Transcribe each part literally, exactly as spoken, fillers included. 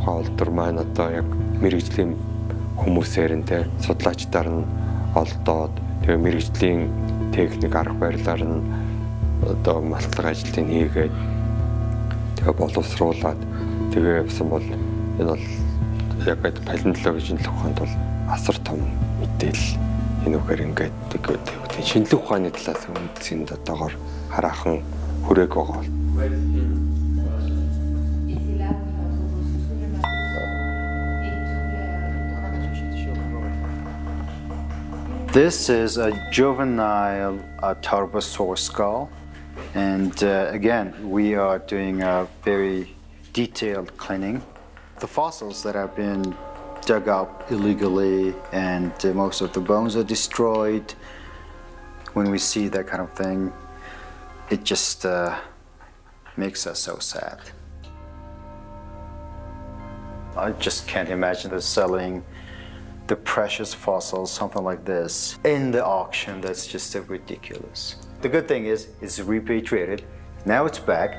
тухай улдвар маань одоо яг мэрэгжлийн хүмүүсээр нь те судлаачдаар нь олдоод тэгээ мэрэгжлийн техник арга барилаар нь одоо малтлага ажлыг хийгээд тэгээ боловсруулад тэгээ явсан бол энэ бол яг այդ палеонтологийн ухаанд бол асар том мэдээлэл энэ үгээр ингээд тэгээд шинжлэх ухааны талаас үндсэнд одоогоор хараахан хүрээг байгаа. This is a juvenile uh, Tarbosaur skull, and uh, again we are doing a very detailed cleaning. The fossils that have been dug up illegally and uh, most of the bones are destroyed. When we see that kind of thing, it just uh, makes us so sad. I just can't imagine they're selling the precious fossils, something like this, in the auction. That's just so ridiculous. The good thing is, it's repatriated. Now it's back.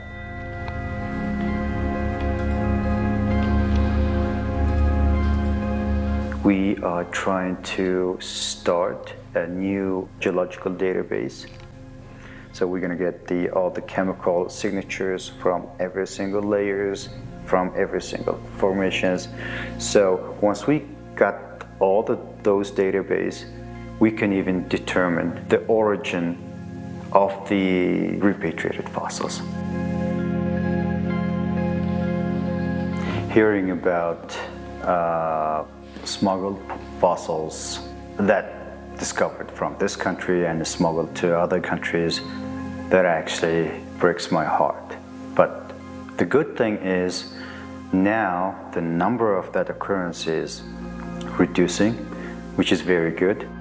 We are trying to start a new geological database. So we're going to get the, all the chemical signatures from every single layers, from every single formations. So once we got all the, those database, we can even determine the origin of the repatriated fossils. Hearing about uh, smuggled fossils that discovered from this country and smuggled to other countries, that actually breaks my heart. But the good thing is now the number of that occurrence is reducing, which is very good.